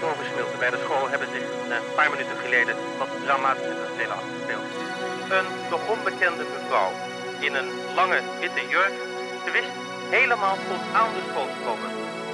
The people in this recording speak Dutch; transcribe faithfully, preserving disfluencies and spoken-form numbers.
toonversmilte bij de school hebben zich een paar minuten geleden wat dramatische tafereelen afgespeeld. Een nog onbekende mevrouw in een lange witte jurk. Ze wist helemaal tot aan de school te komen.